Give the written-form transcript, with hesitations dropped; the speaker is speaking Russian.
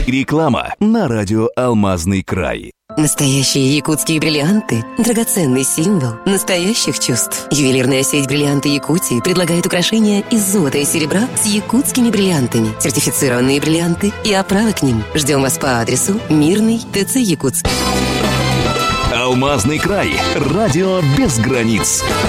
Реклама на радио «Алмазный край». Настоящие якутские бриллианты – драгоценный символ настоящих чувств. Ювелирная сеть «Бриллианты Якутии» предлагает украшения из золота и серебра с якутскими бриллиантами, сертифицированные бриллианты и оправы к ним. Ждем вас по адресу Мирный, ТЦ Якутск. «Алмазный край». Радио без границ.